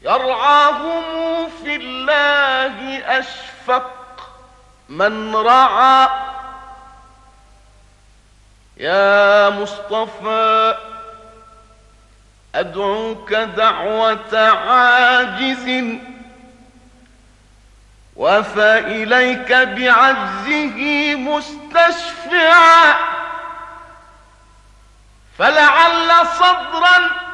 يرعاهم في الله أشفق من رعى. يا مصطفى أدعوك دعوة عاجز، وفإليك بعجزه مستشفعا، فلعل صدرا